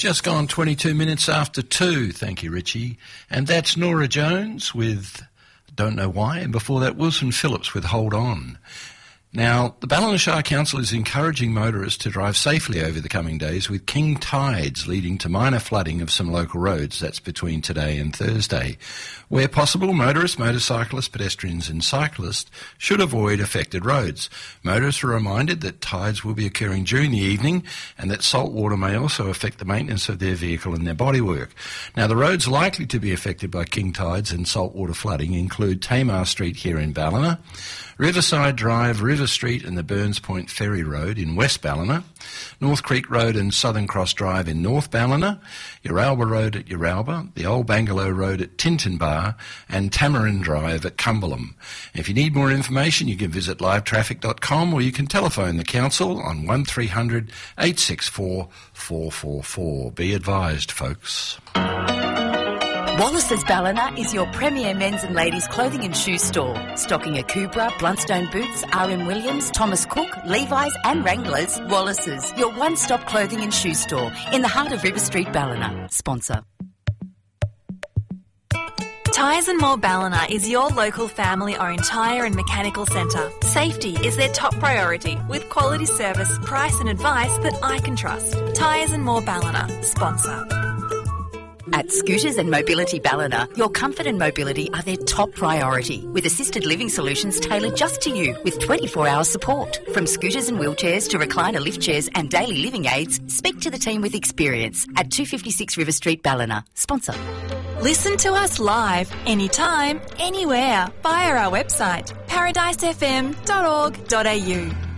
Just gone 22 minutes after 2. Thank you, Richie. And that's Nora Jones with Don't Know Why. And before that, Wilson Phillips with Hold On. Now, the Ballina Council is encouraging motorists to drive safely over the coming days with king tides leading to minor flooding of some local roads. That's between today and Thursday. Where possible, motorists, motorcyclists, pedestrians and cyclists should avoid affected roads. Motorists are reminded that tides will be occurring during the evening and that salt water may also affect the maintenance of their vehicle and their bodywork. Now, the roads likely to be affected by king tides and saltwater flooding include Tamar Street here in Ballina, Riverside Drive, River Street and the Burns Point Ferry Road in West Ballina, North Creek Road and Southern Cross Drive in North Ballina, Uralba Road at Uralba, the Old Bangalow Road at Tintinbar and Tamarin Drive at Cumberland. If you need more information, you can visit livetraffic.com or you can telephone the council on 1300 864 444. Be advised, folks. Wallace's Ballina is your premier men's and ladies' clothing and shoe store, stocking Akubra, Blundstone Boots, R.M. Williams, Thomas Cook, Levi's and Wranglers. Wallace's, your one-stop clothing and shoe store in the heart of River Street, Ballina. Sponsor. Tyres and More Ballina is your local family-owned tyre and mechanical centre. Safety is their top priority, with quality service, price and advice that I can trust. Tyres and More Ballina. Sponsor. At Scooters and Mobility Ballina, your comfort and mobility are their top priority, with assisted living solutions tailored just to you with 24-hour support. From scooters and wheelchairs to recliner lift chairs and daily living aids, speak to the team with experience at 256 River Street, Ballina. Sponsor. Listen to us live, anytime, anywhere, via our website, paradisefm.org.au.